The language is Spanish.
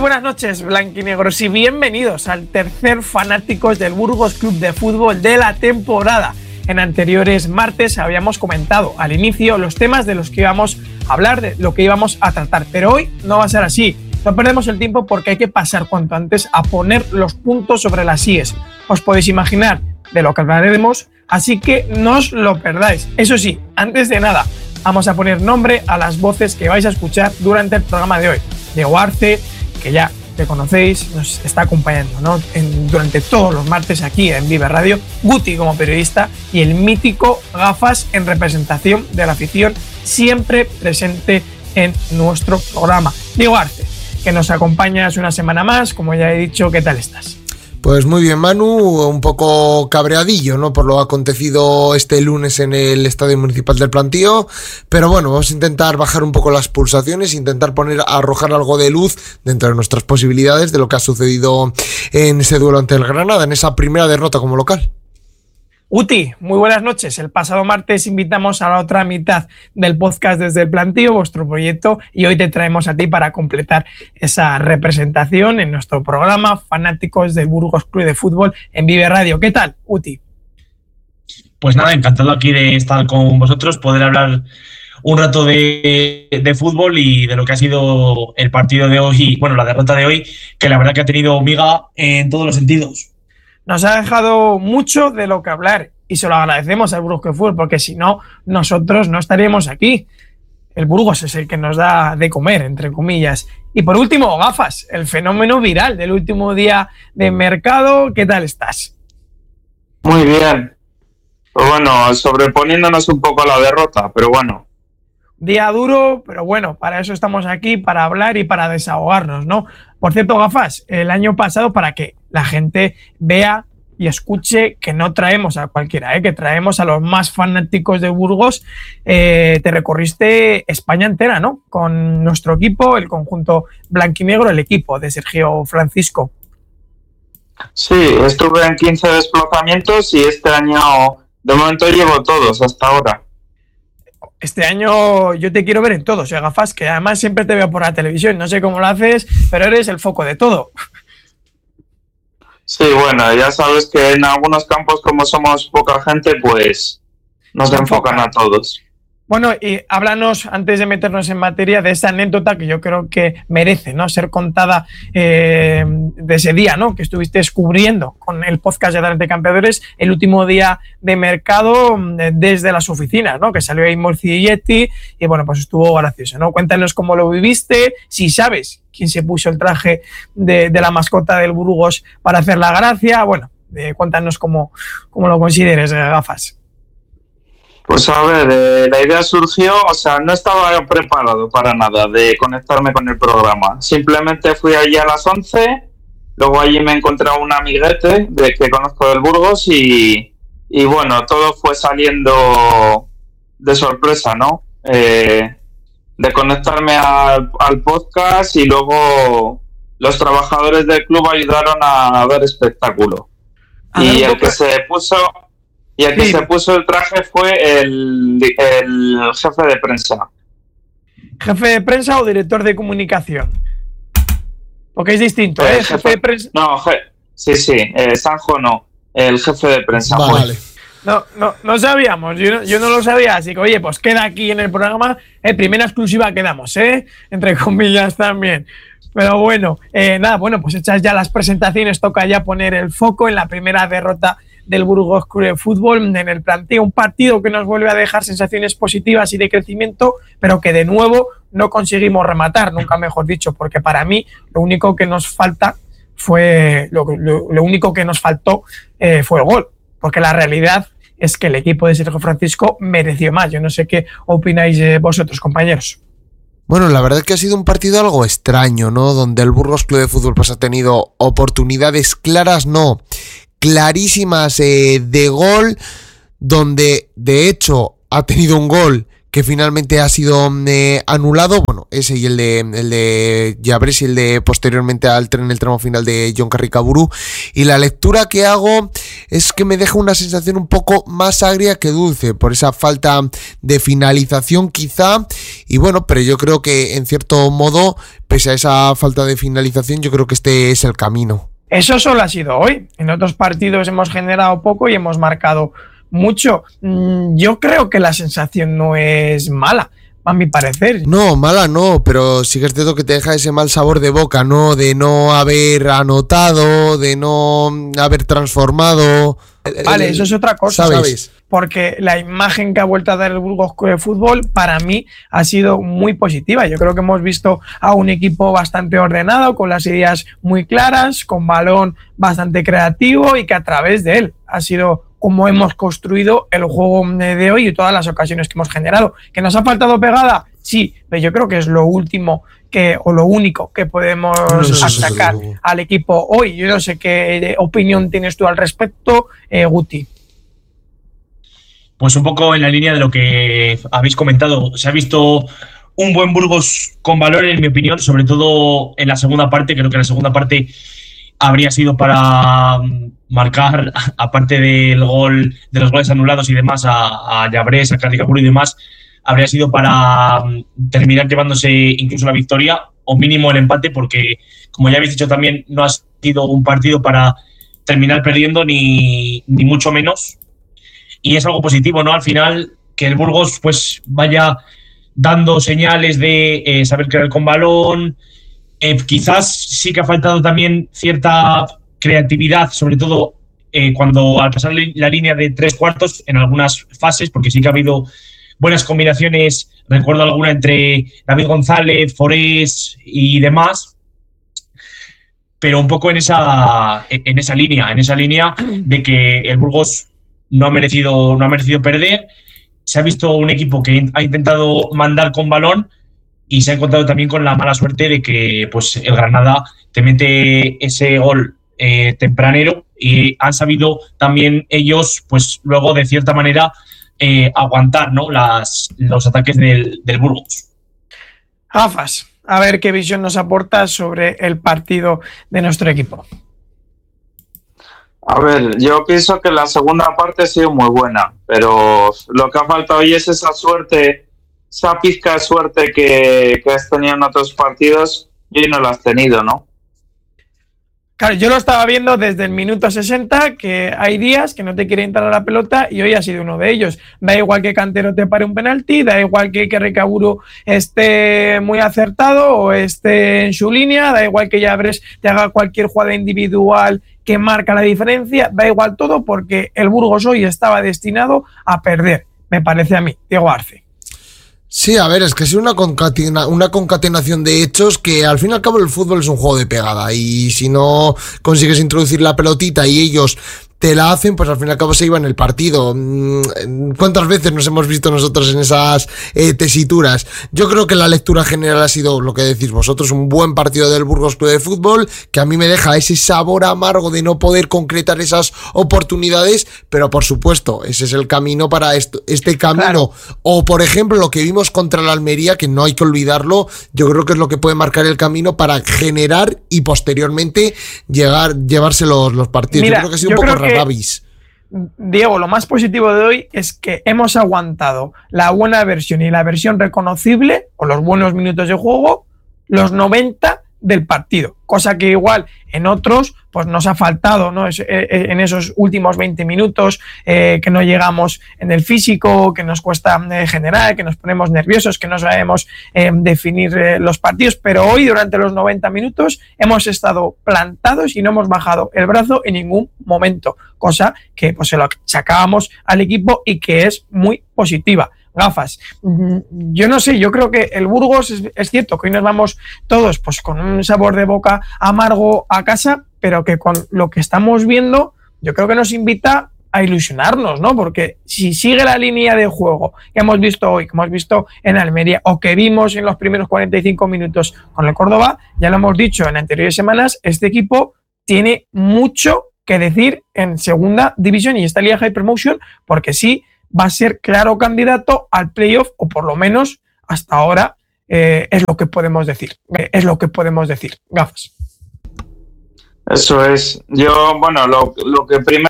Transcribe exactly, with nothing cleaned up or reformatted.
buenas noches, blanquinegros, y bienvenidos al tercer Fanáticos del Burgos Club de Fútbol de la temporada. En anteriores martes habíamos comentado al inicio los temas de los que íbamos a hablar, de lo que íbamos a tratar, pero hoy no va a ser así. No perdemos el tiempo porque hay que pasar cuanto antes a poner los puntos sobre las íes. Os podéis imaginar de lo que hablaremos, así que no os lo perdáis. Eso sí, antes de nada, vamos a poner nombre a las voces que vais a escuchar durante el programa de hoy. Diego Arce, que ya te conocéis, nos está acompañando, ¿no? En, durante todos los martes aquí en Vive Radio, Guti como periodista y el mítico Gafas en representación de la afición, siempre presente en nuestro programa. Diego Arce, que nos acompañas una semana más, como ya he dicho, ¿qué tal estás? Pues muy bien, Manu, un poco cabreadillo, ¿no? Por lo acontecido este lunes en el Estadio Municipal del Plantío, pero bueno, vamos a intentar bajar un poco las pulsaciones, intentar poner, arrojar algo de luz dentro de nuestras posibilidades de lo que ha sucedido en ese duelo ante el Granada, en esa primera derrota como local. Uti, muy buenas noches. El pasado martes invitamos a la otra mitad del podcast desde el Plantío, vuestro proyecto, y hoy te traemos a ti para completar esa representación en nuestro programa Fanáticos del Burgos Club de Fútbol en Vive Radio. ¿Qué tal, Uti? Pues nada, encantado aquí de estar con vosotros, poder hablar un rato de, de fútbol y de lo que ha sido el partido de hoy, bueno, la derrota de hoy, que la verdad que ha tenido miga en todos los sentidos. Nos ha dejado mucho de lo que hablar y se lo agradecemos al Burgos Club de Fútbol, porque si no, nosotros no estaríamos aquí. El Burgos es el que nos da de comer, entre comillas. Y por último, Gafas, el fenómeno viral del último día de mercado. ¿Qué tal estás? Muy bien. Pues bueno, sobreponiéndonos un poco a la derrota, pero bueno. Día duro, pero bueno, para eso estamos aquí, para hablar y para desahogarnos, ¿no? Por cierto, Gafas, el año pasado, para que la gente vea y escuche que no traemos a cualquiera, ¿eh? Que traemos a los más fanáticos de Burgos, eh, te recorriste España entera, ¿no? Con nuestro equipo, el conjunto blanquinegro, el equipo de Sergio Francisco. Sí, estuve en quince desplazamientos y este año, de momento, llevo todos hasta ahora. Este año yo te quiero ver en todos, ¿eh, Gafas? Que además siempre te veo por la televisión, no sé cómo lo haces, pero eres el foco de todo. Sí, bueno, ya sabes que en algunos campos, como somos poca gente, pues nos Se enfocan enfoca. a todos. Bueno, y háblanos, antes de meternos en materia, de esa anécdota que yo creo que merece, ¿no?, ser contada eh, de ese día, ¿no?, que estuviste descubriendo con el podcast de Adelante Campeadores, el último día de mercado desde las oficinas, ¿no?, que salió ahí Morci y Yeti, y bueno, pues estuvo gracioso, ¿no? Cuéntanos cómo lo viviste, si sabes quién se puso el traje de, de la mascota del Burgos para hacer la gracia, bueno, eh, cuéntanos cómo, cómo lo consideres, eh, Gafas. Pues a ver, eh, la idea surgió, o sea, no estaba preparado para nada de conectarme con el programa. Simplemente fui allí a las once, luego allí me encontré a un amiguete de que conozco del Burgos y, y bueno, todo fue saliendo de sorpresa, ¿no? Eh, de conectarme al, al podcast y luego los trabajadores del club ayudaron a dar espectáculo. A y el que se puso... Y el que sí. se puso el traje fue el, el jefe de prensa. ¿Jefe de prensa o director de comunicación? Porque es distinto, ¿eh? El jefe, jefe de prensa. No, je, sí, sí, eh, Sanjo no. El jefe de prensa. Vale. Pues. No, no, no sabíamos, yo no, yo no lo sabía, así que oye, pues queda aquí en el programa, eh, primera exclusiva que damos, ¿eh? Entre comillas también. Pero bueno, eh, nada, bueno, pues hechas ya las presentaciones, toca ya poner el foco en la primera derrota del Burgos Club de Fútbol en el Plantío, un partido que nos vuelve a dejar sensaciones positivas y de crecimiento, pero que de nuevo no conseguimos rematar, nunca mejor dicho, porque para mí lo único que nos falta fue, lo, lo, lo único que nos faltó eh, fue el gol, porque la realidad es que el equipo de Sergio Francisco mereció más. Yo no sé qué opináis eh, vosotros, compañeros. Bueno, la verdad es que ha sido un partido algo extraño, ¿no? Donde el Burgos Club de Fútbol pues ha tenido oportunidades claras, no, clarísimas eh, de gol, donde de hecho ha tenido un gol que finalmente ha sido eh, anulado, bueno, ese y el de el de Llabres y el de posteriormente al tren en el tramo final de Jon Carricaburu, y la lectura que hago es que me deja una sensación un poco más agria que dulce por esa falta de finalización quizá, y bueno, pero yo creo que en cierto modo, pese a esa falta de finalización, yo creo que este es el camino. Eso solo ha sido hoy. En otros partidos hemos generado poco y hemos marcado mucho. Yo creo que la sensación no es mala, a mi parecer. No, mala no, pero sí que es cierto que te deja ese mal sabor de boca, ¿no? De no haber anotado, de no haber transformado. Vale, eso es otra cosa, ¿sabes? ¿sabes? Porque la imagen que ha vuelto a dar el Burgos Club de Fútbol para mí ha sido muy positiva. Yo creo que hemos visto a un equipo bastante ordenado, con las ideas muy claras, con balón bastante creativo y que a través de él ha sido como hemos construido el juego de hoy y todas las ocasiones que hemos generado. ¿Que nos ha faltado pegada? Sí, pero yo creo que es lo último que, o lo único que podemos no, no, achacar no, no, no. al equipo hoy. Yo no sé qué opinión tienes tú al respecto, eh, Guti. Pues un poco en la línea de lo que habéis comentado. Se ha visto un buen Burgos con valor, en mi opinión, sobre todo en la segunda parte. Creo que la segunda parte habría sido para marcar, aparte del gol, de los goles anulados y demás, a, a Llabres, a Carricaburu y demás, habría sido para terminar llevándose incluso la victoria o mínimo el empate, porque, como ya habéis dicho también, no ha sido un partido para terminar perdiendo ni, ni mucho menos. Y es algo positivo, ¿no? Al final, que el Burgos pues vaya dando señales de eh, saber crear con balón. Eh, quizás sí que ha faltado también cierta creatividad, sobre todo eh, cuando al pasar la línea de tres cuartos en algunas fases, porque sí que ha habido buenas combinaciones. Recuerdo alguna entre David González, Forés y demás. Pero un poco en esa, en esa línea, en esa línea de que el Burgos no ha merecido, no ha merecido perder. Se ha visto un equipo que ha intentado mandar con balón y se ha encontrado también con la mala suerte de que pues, el Granada te mete ese gol eh, tempranero, y han sabido también ellos, pues luego de cierta manera, eh, aguantar, ¿no? Las, los ataques del, del Burgos. Gafas, a ver qué visión nos aporta sobre el partido de nuestro equipo. A ver, yo pienso que la segunda parte ha sido muy buena, pero lo que ha faltado hoy es esa suerte, esa pizca de suerte que, que has tenido en otros partidos y hoy no la has tenido, ¿no? Claro, yo lo estaba viendo desde el minuto sesenta, que hay días que no te quiere entrar a la pelota y hoy ha sido uno de ellos. Da igual que Cantero te pare un penalti, da igual que Carricaburu esté muy acertado o esté en su línea, da igual que Llabres te haga cualquier jugada individual que marca la diferencia, da igual todo, porque el Burgos hoy estaba destinado a perder, me parece a mí, Diego Arce. Sí, a ver, es que es una, concatena, una concatenación de hechos que al fin y al cabo el fútbol es un juego de pegada, y si no consigues introducir la pelotita y ellos te la hacen, pues al fin y al cabo se iba en el partido. ¿Cuántas veces nos hemos visto nosotros en esas eh, tesituras? Yo creo que la lectura general ha sido lo que decís vosotros, un buen partido del Burgos Club de Fútbol, que a mí me deja ese sabor amargo de no poder concretar esas oportunidades, pero por supuesto, ese es el camino para esto, este camino. Claro. O por ejemplo, lo que vimos contra la Almería, que no hay que olvidarlo, yo creo que es lo que puede marcar el camino para generar y posteriormente llegar, llevarse los, los partidos. Mira, yo creo que ha sido un poco raro. Diego, lo más positivo de hoy es que hemos aguantado la buena versión y la versión reconocible, o los buenos minutos de juego, los noventa del partido, cosa que igual en otros pues nos ha faltado, ¿no? Es, eh, en esos últimos veinte minutos eh, que no llegamos en el físico, que nos cuesta eh, generar, que nos ponemos nerviosos, que no sabemos eh, definir eh, los partidos, pero hoy durante los noventa minutos hemos estado plantados y no hemos bajado el brazo en ningún momento, cosa que pues se lo sacábamos al equipo y que es muy positiva. Gafas, yo no sé, yo creo que el Burgos es, es cierto que hoy nos vamos todos pues con un sabor de boca amargo a casa, pero que con lo que estamos viendo yo creo que nos invita a ilusionarnos, ¿no? Porque si sigue la línea de juego que hemos visto hoy, que hemos visto en Almería o que vimos en los primeros cuarenta y cinco minutos con el Córdoba, ya lo hemos dicho en anteriores semanas, este equipo tiene mucho que decir en segunda división y esta Liga Hypermotion, porque sí, va a ser claro candidato al playoff, o por lo menos hasta ahora eh, es lo que podemos decir. Eh, es lo que podemos decir. Gafas. Eso es. Yo, bueno, lo, lo que primero